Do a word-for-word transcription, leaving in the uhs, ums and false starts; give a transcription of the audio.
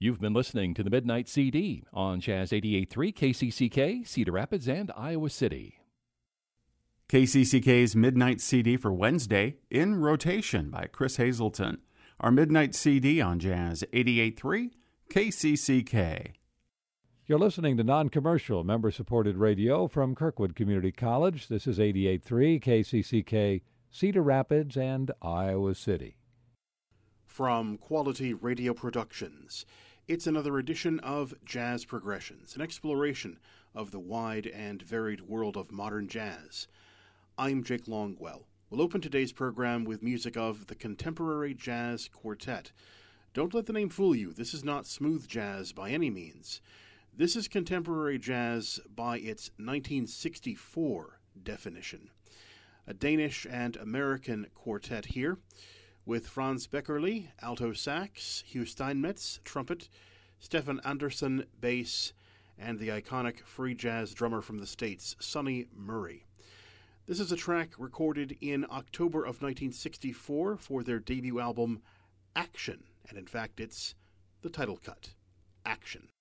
You've been listening to the Midnight C D on Jazz eighty-eight point three K C C K, Cedar Rapids, and Iowa City. K C C K's Midnight C D for Wednesday, In Rotation by Chris Hazelton. Our Midnight C D on Jazz eighty-eight point three K C C K. You're listening to non-commercial, member-supported radio from Kirkwood Community College. This is eighty-eight point three K C C K, Cedar Rapids, and Iowa City. From Quality Radio Productions, it's another edition of Jazz Progressions, an exploration of the wide and varied world of modern jazz. I'm Jake Longwell. We'll open today's program with music of the Contemporary Jazz Quartet. Don't let the name fool you. This is not smooth jazz by any means. This is contemporary jazz by its nineteen sixty-four definition. A Danish and American quartet here, with Franz Beckerli, alto sax, Hugh Steinmetz, trumpet, Stefan Anderson, bass, and the iconic free jazz drummer from the States, Sonny Murray. This is a track recorded in October of nineteen sixty-four for their debut album, Action, and in fact it's the title cut, Action.